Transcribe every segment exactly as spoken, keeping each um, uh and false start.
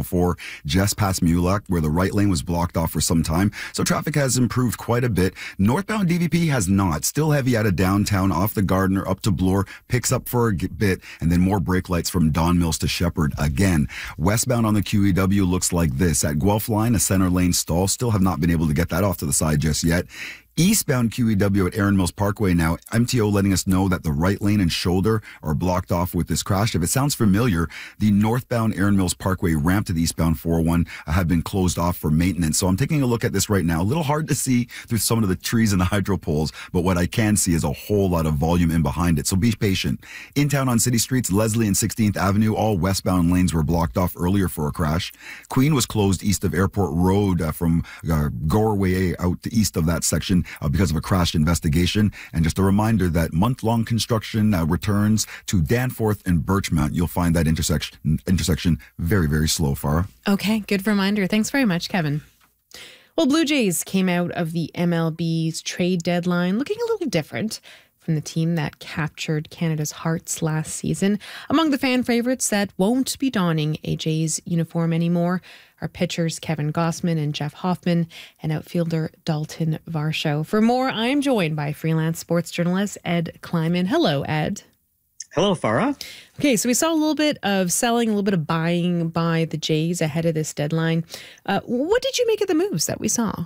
oh four, just past Mulak, where the right lane was blocked off for some time. So traffic has improved quite a bit. Northbound D V P has not. Still heavy out of downtown, off the Gardiner, up to Bloor, picks up for a bit, and then more brake lights from Don Mills to Shepherd again. Westbound on the Q E W looks like this. At Guelph Line, a center lane stall. Still have not been able to get that off to the side just yet. Eastbound Q E W at Erin Mills Parkway now, M T O letting us know that the right lane and shoulder are blocked off with this crash. If it sounds familiar, the northbound Erin Mills Parkway ramp to the eastbound four oh one have been closed off for maintenance. So I'm taking a look at this right now. A little hard to see through some of the trees and the hydro poles, but what I can see is a whole lot of volume in behind it. So be patient. In town on city streets, Leslie and sixteenth Avenue, all westbound lanes were blocked off earlier for a crash. Queen was closed east of Airport Road uh, from uh, Goreway out to east of that section Uh, because of a crash investigation. And just a reminder that month-long construction uh, returns to Danforth and Birchmount. You'll find that intersection intersection very, very slow, Farah. Okay, good reminder. Thanks very much, Kevin. Well, Blue Jays came out of the M L B's trade deadline looking a little different from the team that captured Canada's hearts last season. Among the fan favorites that won't be donning a Jays uniform anymore are pitchers Kevin Gossman and Jeff Hoffman and outfielder Dalton Varsho. For more, I'm joined by freelance sports journalist Ed Kleiman. Hello, Ed. Hello, Farah. Okay, so we saw a little bit of selling, a little bit of buying by the Jays ahead of this deadline. Uh, what did you make of the moves that we saw?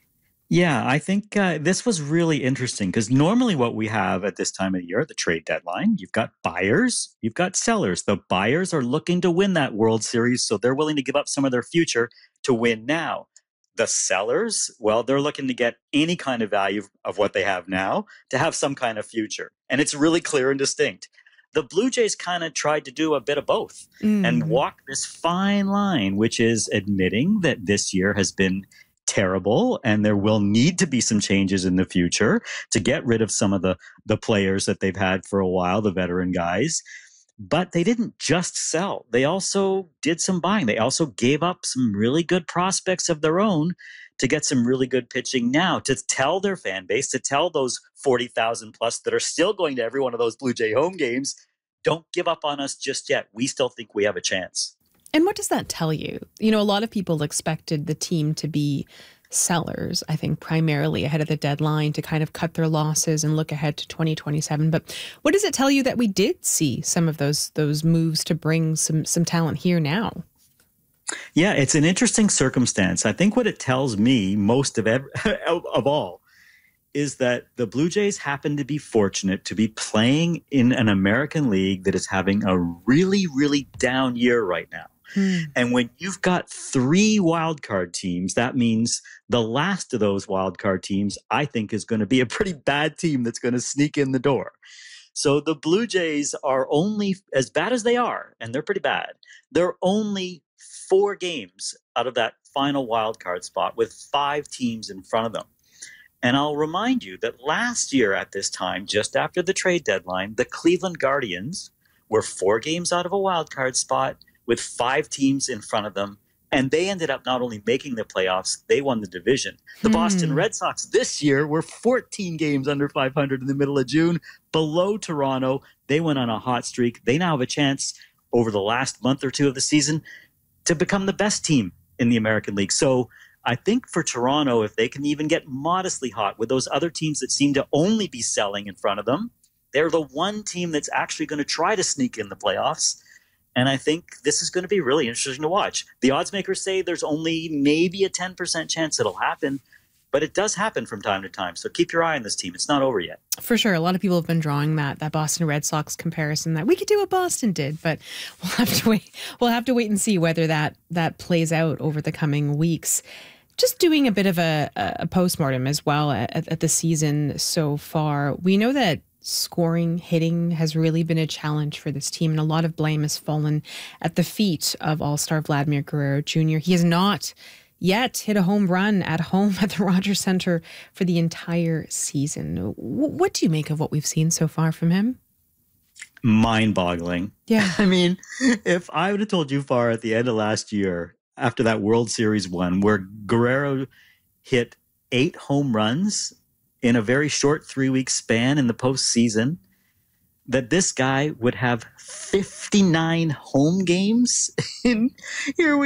Yeah, I think uh, this was really interesting because normally what we have at this time of year, the trade deadline, you've got buyers, you've got sellers. The buyers are looking to win that World Series, so they're willing to give up some of their future to win now. The sellers, well, they're looking to get any kind of value of what they have now to have some kind of future. And it's really clear and distinct. The Blue Jays kind of tried to do a bit of both mm. and walk this fine line, which is admitting that this year has been terrible and there will need to be some changes in the future to get rid of some of the the players that they've had for a while, the veteran guys. But they didn't just sell. They also did some buying. They also gave up some really good prospects of their own to get some really good pitching now, to tell their fan base, to tell those forty thousand plus that are still going to every one of those Blue Jay home games, don't give up on us just yet. We still think we have a chance. And what does that tell you? You know, a lot of people expected the team to be sellers, I think, primarily ahead of the deadline to kind of cut their losses and look ahead to twenty twenty-seven. But what does it tell you that we did see some of those those moves to bring some some talent here now? Yeah, it's an interesting circumstance. I think what it tells me most of ever, of all is that the Blue Jays happen to be fortunate to be playing in an American League that is having a really, really down year right now. Hmm. And when you've got three wildcard teams, that means the last of those wildcard teams, I think, is going to be a pretty bad team that's going to sneak in the door. So the Blue Jays are only, as bad as they are, and they're pretty bad, they're only four games out of that final wildcard spot with five teams in front of them. And I'll remind you that last year at this time, just after the trade deadline, the Cleveland Guardians were four games out of a wildcard spot with five teams in front of them. And they ended up not only making the playoffs, they won the division. The hmm. Boston Red Sox this year were fourteen games under five hundred in the middle of June, below Toronto. They went on a hot streak. They now have a chance over the last month or two of the season to become the best team in the American League. So I think for Toronto, if they can even get modestly hot with those other teams that seem to only be selling in front of them, they're the one team that's actually going to try to sneak in the playoffs. And I think this is going to be really interesting to watch. The odds makers say there's only maybe a ten percent chance it'll happen, but it does happen from time to time. So keep your eye on this team. It's not over yet. For sure. A lot of people have been drawing that that Boston Red Sox comparison that we could do what Boston did, but we'll have to wait. We'll have to wait and see whether that that plays out over the coming weeks. Just doing a bit of a, a postmortem as well at, at the season so far. We know that scoring, hitting has really been a challenge for this team, and a lot of blame has fallen at the feet of All-Star Vladimir Guerrero Junior He has not yet hit a home run at home at the Rogers Centre for the entire season. W- what do you make of what we've seen so far from him? Mind-boggling. Yeah. I mean, if I would have told you far at the end of last year, after that World Series one, where Guerrero hit eight home runs in a very short three-week span in the postseason, that this guy would have fifty-nine home games. And here we